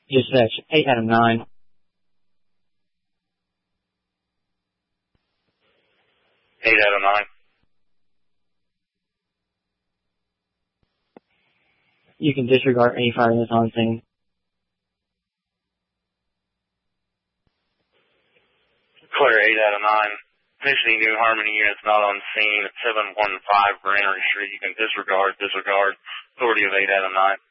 Dispatch 8 Adam 9. 8 Adam 9. You can disregard any fire units on scene. Clear 8 Adam 9. Any New Harmony units not on scene at 715 Granary Street. You can disregard. Authority of 8 Adam 9.